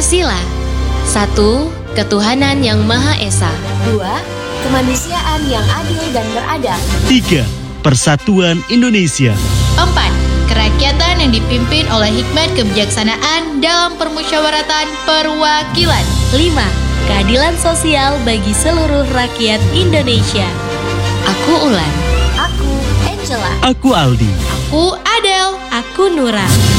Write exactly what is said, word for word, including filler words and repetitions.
Pancasila. Satu, ketuhanan yang Maha Esa. Dua, kemanusiaan yang adil dan beradab. Tiga, persatuan Indonesia. Empat, kerakyatan yang dipimpin oleh hikmat kebijaksanaan dalam permusyawaratan perwakilan. Lima, keadilan sosial bagi seluruh rakyat Indonesia. Aku Ulan. Aku Angela. Aku Aldi. Aku Adele. Aku Nura.